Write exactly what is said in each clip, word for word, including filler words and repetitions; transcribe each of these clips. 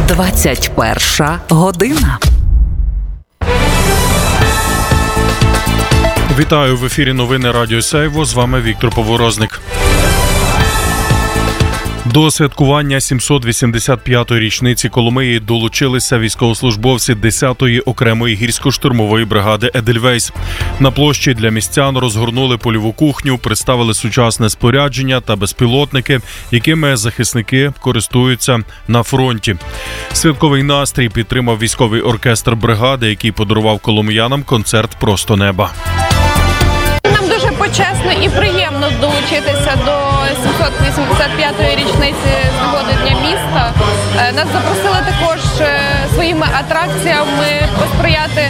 двадцять перша година. Вітаю, в ефірі новини Радіо Сяйво, з вами Віктор Поворозник. До святкування сімсот вісімдесят п'ятої річниці Коломиї долучилися військовослужбовці десятої окремої гірсько-штурмової бригади «Едельвейс». На площі для містян розгорнули польову кухню, представили сучасне спорядження та безпілотники, якими захисники користуються на фронті. Святковий настрій підтримав військовий оркестр бригади, який подарував коломиянам концерт «Просто неба». Нам дуже почесно і приємно долучитися до сімсот вісімдесят п'ятої річниці з нагоди Дня міста. Нас запросили також своїми атракціями посприяти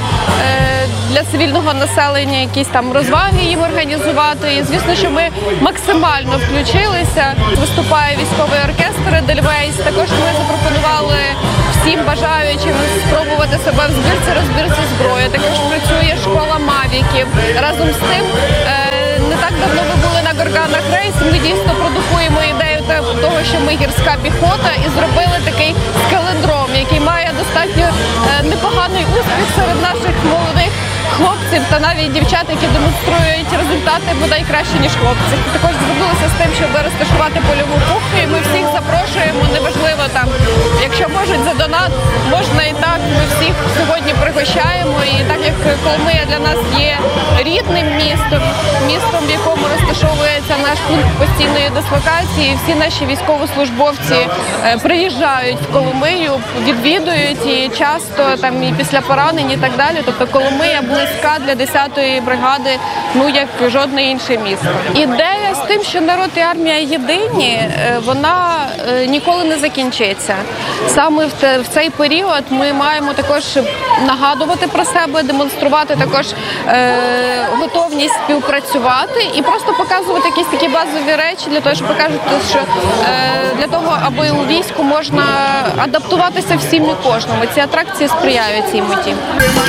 для цивільного населення, якісь там розваги їм організувати. І, звісно, що ми максимально включилися. Виступає військовий оркестр «Едельвейс». Також ми запропонували всім бажаючим спробувати себе в збірці-розбірці зброї. Також працює школа мавіків. Разом з тим, не так давно ми були на Горганах рейс. Ми дійсно продукуємо ідею того, що ми гірська піхота, і зробили такий скеледром, який має достатньо непоганий успіх серед наших молодих хлопців та навіть дівчат, які демонструють результати бодай краще, ніж хлопці. Також зробилися з тим, щоб розташувати польову кухню, і ми всіх запрошуємо, неважливо там, якщо можуть за донат, можна і так, ми всіх сьогодні пригощаємо. І так як Коломия для нас є рідним містом, містом, в якому розташовується наш пункт постійної дислокації, всі наші військовослужбовці приїжджають в Коломию, відвідують і часто там і після поранень і так далі. Тобто Коломия близька для десятої бригади, ну як жодне інше місто. Ідея з тим, що народ і армія єдині, вона ніколи не закінчиться. Саме в цей період ми маємо також нагадувати про себе, демонструвати також е, готовність співпрацювати і просто показувати якісь такі базові речі для того, щоб покажуть, що е, для того, аби у війську можна адаптуватися всім і кожному. Ці атракції сприяють цій меті.